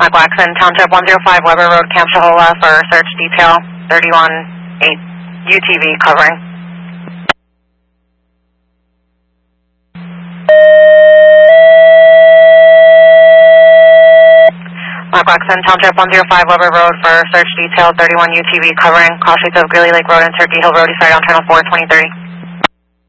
Waxon, Township 105, Weber Road, Camp Shahola for search detail 318 UTV covering. Waxon, Township 105, Weber Road for search detail 31 UTV covering. Call streets of Greeley Lake Road and Turkey Hill Road, east side on channel 4, 2030.